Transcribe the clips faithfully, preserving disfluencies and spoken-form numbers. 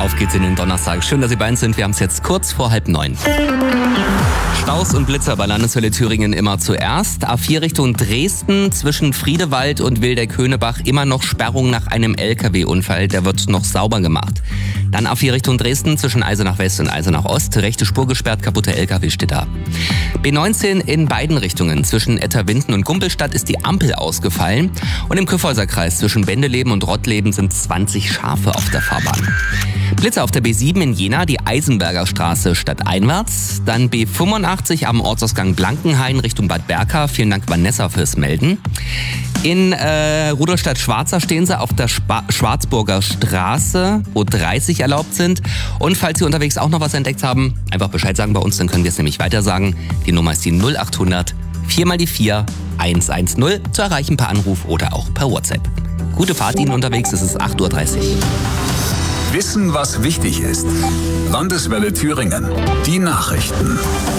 Auf geht's in den Donnerstag. Schön, dass Sie bei uns sind. Wir haben es jetzt kurz vor halb neun. Staus und Blitzer bei Landeswelle Thüringen immer zuerst. A vier Richtung Dresden zwischen Friedewald und Wildeck-Höhnebach immer noch Sperrung nach einem L K W-Unfall. Der wird noch sauber gemacht. Dann A vier Richtung Dresden zwischen Eisenach West und Eisenach Ost. Rechte Spur gesperrt, kaputter L K W steht da. B neunzehn in beiden Richtungen. Zwischen Etterwinden und Gumpelstadt ist die Ampel ausgefallen. Und im Kyffhäuserkreis zwischen Bendeleben und Rottleben sind zwanzig Schafe auf der Fahrbahn. Blitzer auf der B sieben in Jena, die Eisenberger Straße stadteinwärts. Dann B fünfundachtzig am Ortsausgang Blankenhain Richtung Bad Berka. Vielen Dank, Vanessa, fürs Melden. In äh, Rudolstadt-Schwarzer stehen sie auf der Spa- Schwarzburger Straße, wo dreißig erlaubt sind. Und falls Sie unterwegs auch noch was entdeckt haben, einfach Bescheid sagen bei uns, dann können wir es nämlich weiter sagen. Die Nummer ist die null acht hundert vier mal die vier eins eins null, zu erreichen per Anruf oder auch per WhatsApp. Gute Fahrt Ihnen unterwegs, es ist acht Uhr dreißig. Wissen, was wichtig ist. Landeswelle Thüringen. Die Nachrichten.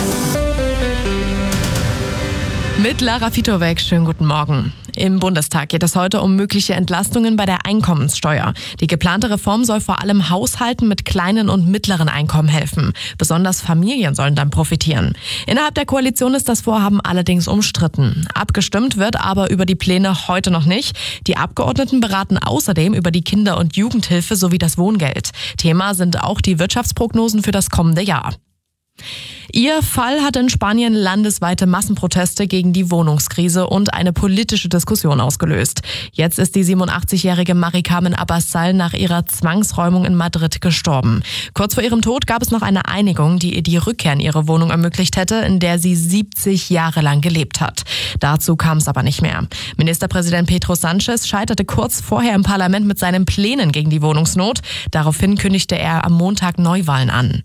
Mit Lara Fitowek, schönen guten Morgen. Im Bundestag geht es heute um mögliche Entlastungen bei der Einkommenssteuer. Die geplante Reform soll vor allem Haushalten mit kleinen und mittleren Einkommen helfen. Besonders Familien sollen dann profitieren. Innerhalb der Koalition ist das Vorhaben allerdings umstritten. Abgestimmt wird aber über die Pläne heute noch nicht. Die Abgeordneten beraten außerdem über die Kinder- und Jugendhilfe sowie das Wohngeld. Thema sind auch die Wirtschaftsprognosen für das kommende Jahr. Ihr Fall hat in Spanien landesweite Massenproteste gegen die Wohnungskrise und eine politische Diskussion ausgelöst. Jetzt ist die siebenundachtzigjährige Mari Carmen Abbasal nach ihrer Zwangsräumung in Madrid gestorben. Kurz vor ihrem Tod gab es noch eine Einigung, die ihr die Rückkehr in ihre Wohnung ermöglicht hätte, in der sie siebzig Jahre lang gelebt hat. Dazu kam es aber nicht mehr. Ministerpräsident Pedro Sánchez scheiterte kurz vorher im Parlament mit seinen Plänen gegen die Wohnungsnot. Daraufhin kündigte er am Montag Neuwahlen an.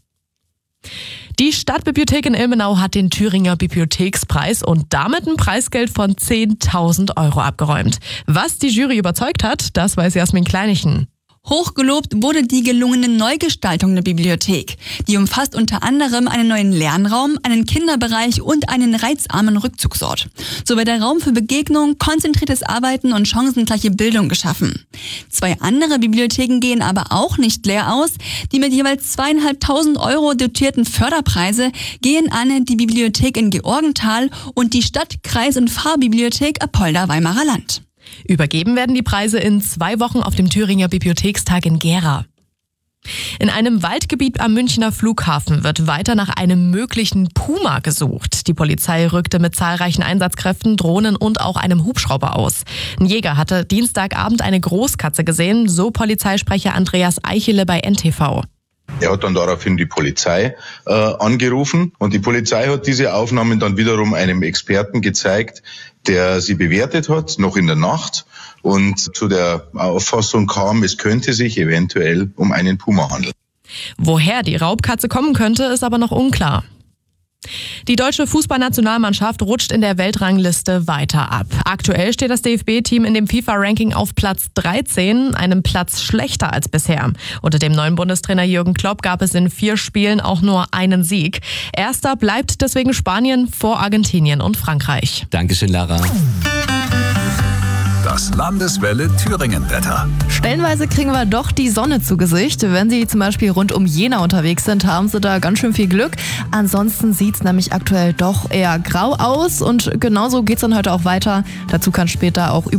Die Stadtbibliothek in Ilmenau hat den Thüringer Bibliothekspreis und damit ein Preisgeld von zehntausend Euro abgeräumt. Was die Jury überzeugt hat, das weiß Jasmin Kleinichen. Hochgelobt wurde die gelungene Neugestaltung der Bibliothek. Die umfasst unter anderem einen neuen Lernraum, einen Kinderbereich und einen reizarmen Rückzugsort. So wird der Raum für Begegnung, konzentriertes Arbeiten und chancengleiche Bildung geschaffen. Zwei andere Bibliotheken gehen aber auch nicht leer aus. Die mit jeweils zweieinhalbtausend Euro dotierten Förderpreise gehen an die Bibliothek in Georgenthal und die Stadt-, Kreis- und Pfarrbibliothek Apolda-Weimarer Land. Übergeben werden die Preise in zwei Wochen auf dem Thüringer Bibliothekstag in Gera. In einem Waldgebiet am Münchner Flughafen wird weiter nach einem möglichen Puma gesucht. Die Polizei rückte mit zahlreichen Einsatzkräften, Drohnen und auch einem Hubschrauber aus. Ein Jäger hatte Dienstagabend eine Großkatze gesehen, so Polizeisprecher Andreas Eichele bei N T V. Er hat dann daraufhin die Polizei äh, angerufen und die Polizei hat diese Aufnahmen dann wiederum einem Experten gezeigt, der sie bewertet hat, noch in der Nacht, und zu der Auffassung kam, es könnte sich eventuell um einen Puma handeln. Woher die Raubkatze kommen könnte, ist aber noch unklar. Die deutsche Fußballnationalmannschaft rutscht in der Weltrangliste weiter ab. Aktuell steht das D F B-Team in dem FIFA-Ranking auf Platz dreizehn, einem Platz schlechter als bisher. Unter dem neuen Bundestrainer Jürgen Klopp gab es in vier Spielen auch nur einen Sieg. Erster bleibt deswegen Spanien vor Argentinien und Frankreich. Dankeschön, Lara. Das Landeswelle Thüringen-Wetter. Stellenweise kriegen wir doch die Sonne zu Gesicht. Wenn Sie zum Beispiel rund um Jena unterwegs sind, haben Sie da ganz schön viel Glück. Ansonsten sieht es nämlich aktuell doch eher grau aus und genauso geht es dann heute auch weiter. Dazu kann später auch